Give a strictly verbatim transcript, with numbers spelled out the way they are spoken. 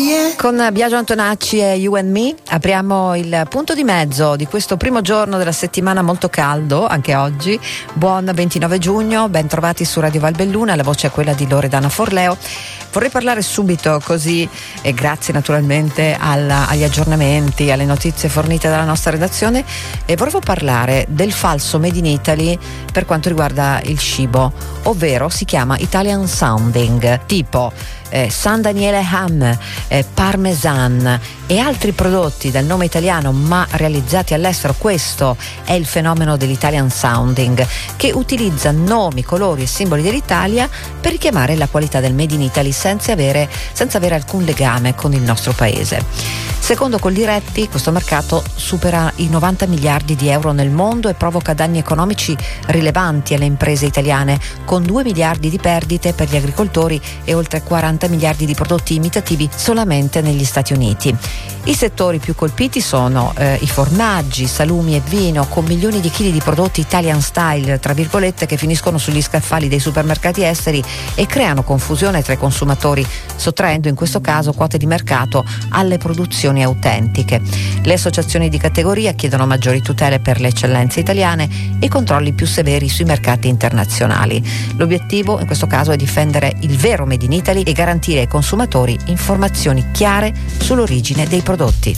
Con Biagio Antonacci e You and Me apriamo il punto di mezzo di questo primo giorno della settimana molto caldo, anche oggi. Buon ventinove giugno, ben trovati su Radio Valbelluna, la voce è quella di Loredana Forleo. Vorrei parlare subito così, e grazie naturalmente alla, agli aggiornamenti, alle notizie fornite dalla nostra redazione, e volevo parlare del falso Made in Italy per quanto riguarda il cibo, ovvero si chiama Italian Sounding, tipo Eh, San Daniele Ham, eh, Parmesan e altri prodotti dal nome italiano ma realizzati all'estero. Questo è il fenomeno dell'Italian Sounding, che utilizza nomi, colori e simboli dell'Italia per richiamare la qualità del Made in Italy senza avere, senza avere alcun legame con il nostro paese. Secondo Coldiretti, questo mercato supera i novanta miliardi di euro nel mondo e provoca danni economici rilevanti alle imprese italiane, con due miliardi di perdite per gli agricoltori e oltre quaranta miliardi di prodotti imitativi solamente negli Stati Uniti. I settori più colpiti sono eh, i formaggi, salumi e vino, con milioni di chili di prodotti Italian style, tra virgolette, che finiscono sugli scaffali dei supermercati esteri e creano confusione tra i consumatori, sottraendo in questo caso quote di mercato alle produzioni autentiche. Le associazioni di categoria chiedono maggiori tutele per le eccellenze italiane e controlli più severi sui mercati internazionali. L'obiettivo in questo caso è difendere il vero Made in Italy e garantire ai consumatori informazioni chiare sull'origine dei prodotti.